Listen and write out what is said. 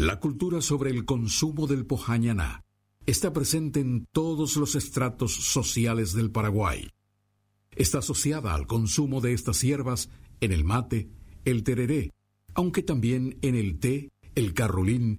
La cultura sobre el consumo del pojañaná está presente en todos los estratos sociales del Paraguay. Está asociada al consumo de estas hierbas en el mate, el tereré, aunque también en el té, el carrolín